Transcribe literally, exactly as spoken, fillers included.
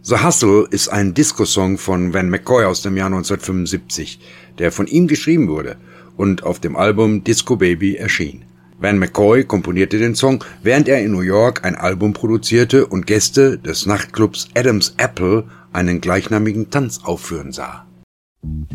The Hustle ist ein Disco-Song von Van McCoy aus dem Jahr neunzehnhundertfünfundsiebzig, der von ihm geschrieben wurde und auf dem Album Disco Baby erschien. Van McCoy komponierte den Song, während er in New York ein Album produzierte und Gäste des Nachtclubs Adam's Apple einen gleichnamigen Tanz aufführen sah.